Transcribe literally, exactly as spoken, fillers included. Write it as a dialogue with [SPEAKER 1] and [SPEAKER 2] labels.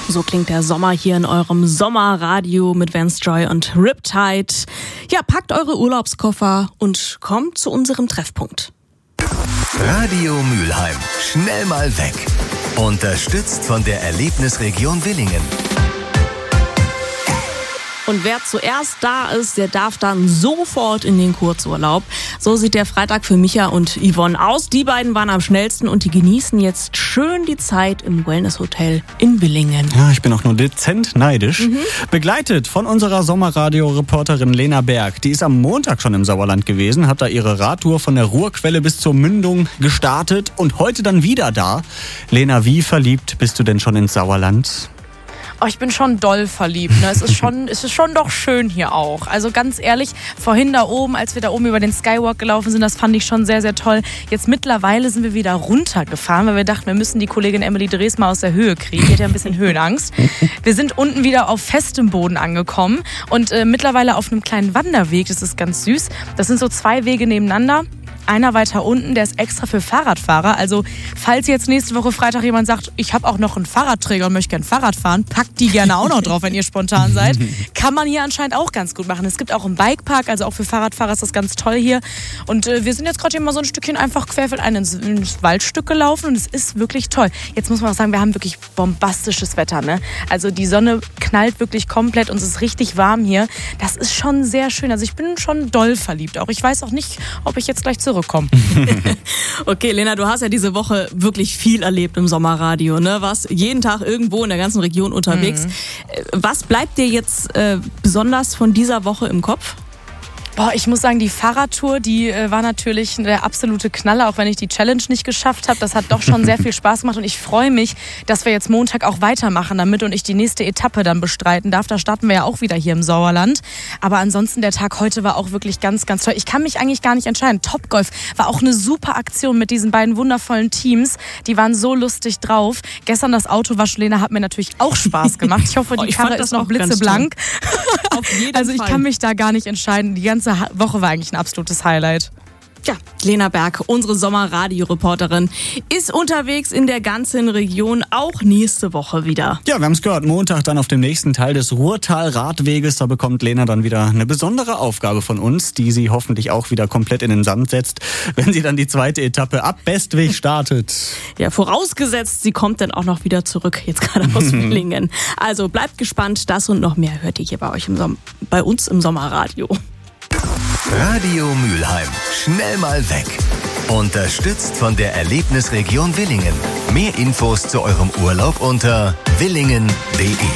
[SPEAKER 1] So klingt der Sommer hier in eurem Sommerradio mit Vance Joy und Riptide. Ja, packt eure Urlaubskoffer und kommt zu unserem Treffpunkt.
[SPEAKER 2] Radio Mülheim. Schnell mal weg. Unterstützt von der Erlebnisregion Willingen.
[SPEAKER 1] Und wer zuerst da ist, der darf dann sofort in den Kurzurlaub. So sieht der Freitag für Micha und Yvonne aus. Die beiden waren am schnellsten und die genießen jetzt schön die Zeit im Wellness-Hotel in Willingen.
[SPEAKER 3] Ja, ich bin auch nur dezent neidisch. Mhm. Begleitet von unserer Sommerradio-Reporterin Lena Berg. Die ist am Montag schon im Sauerland gewesen, hat da ihre Radtour von der Ruhrquelle bis zur Mündung gestartet und heute dann wieder da. Lena, wie verliebt bist du denn schon ins Sauerland?
[SPEAKER 4] Oh, ich bin schon doll verliebt. Ne? Es ist schon, es ist schon doch schön hier auch. Also ganz ehrlich, vorhin da oben, als wir da oben über den Skywalk gelaufen sind, das fand ich schon sehr, sehr toll. Jetzt mittlerweile sind wir wieder runtergefahren, weil wir dachten, wir müssen die Kollegin Emily Drees mal aus der Höhe kriegen. Die hat ja ein bisschen Höhenangst. Wir sind unten wieder auf festem Boden angekommen und äh, mittlerweile auf einem kleinen Wanderweg. Das ist ganz süß. Das sind so zwei Wege nebeneinander. Einer weiter unten, der ist extra für Fahrradfahrer. Also falls jetzt nächste Woche Freitag jemand sagt, ich habe auch noch einen Fahrradträger und möchte gerne Fahrrad fahren, packt die gerne auch noch drauf, wenn ihr spontan seid. Kann man hier anscheinend auch ganz gut machen. Es gibt auch einen Bikepark, also auch für Fahrradfahrer ist das ganz toll hier. Und äh, wir sind jetzt gerade hier mal so ein Stückchen einfach querfeldein ins, ins Waldstück gelaufen und es ist wirklich toll. Jetzt muss man auch sagen, wir haben wirklich bombastisches Wetter, ne? Also die Sonne knallt wirklich komplett und es ist richtig warm hier. Das ist schon sehr schön. Also ich bin schon doll verliebt auch. Ich weiß auch nicht, ob ich jetzt gleich zurück Kommen.
[SPEAKER 1] Okay, Lena, du hast ja diese Woche wirklich viel erlebt im Sommerradio, ne? Warst jeden Tag irgendwo in der ganzen Region unterwegs. Mhm. Was bleibt dir jetzt äh, besonders von dieser Woche im Kopf?
[SPEAKER 4] Boah, ich muss sagen, die Fahrradtour, die äh, war natürlich der absolute Knaller, auch wenn ich die Challenge nicht geschafft habe. Das hat doch schon sehr viel Spaß gemacht und ich freue mich, dass wir jetzt Montag auch weitermachen damit und ich die nächste Etappe dann bestreiten darf. Da starten wir ja auch wieder hier im Sauerland. Aber ansonsten, der Tag heute war auch wirklich ganz, ganz toll. Ich kann mich eigentlich gar nicht entscheiden. Topgolf war auch eine super Aktion mit diesen beiden wundervollen Teams. Die waren so lustig drauf. Gestern das Autowaschlena hat mir natürlich auch Spaß gemacht. Ich hoffe, die oh, ich Karre ist noch blitzeblank.
[SPEAKER 1] Auf jeden
[SPEAKER 4] also ich
[SPEAKER 1] Fall.
[SPEAKER 4] kann mich da gar nicht entscheiden. Die ganze Woche war eigentlich ein absolutes Highlight.
[SPEAKER 1] Ja, Lena Berg, unsere Sommerradio-Reporterin, ist unterwegs in der ganzen Region, auch nächste Woche wieder.
[SPEAKER 3] Ja, wir haben es gehört, Montag dann auf dem nächsten Teil des Ruhrtal-Radweges. Da bekommt Lena dann wieder eine besondere Aufgabe von uns, die sie hoffentlich auch wieder komplett in den Sand setzt, wenn sie dann die zweite Etappe ab Bestweg startet.
[SPEAKER 1] Ja, vorausgesetzt, sie kommt dann auch noch wieder zurück, jetzt gerade aus Willingen. Also bleibt gespannt, das und noch mehr hört ihr hier bei euch im Som- bei uns im Sommerradio.
[SPEAKER 2] Radio Mülheim. Schnell mal weg. Unterstützt von der Erlebnisregion Willingen. Mehr Infos zu eurem Urlaub unter willingen punkt de.